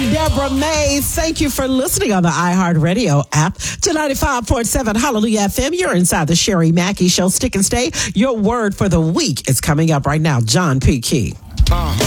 Deborah Mays, thank you for listening on the iHeartRadio app to 95.7 Hallelujah FM. You're inside the Sherry Mackey Show. Stick and stay. Your word for the week is coming up right now. John P. Key.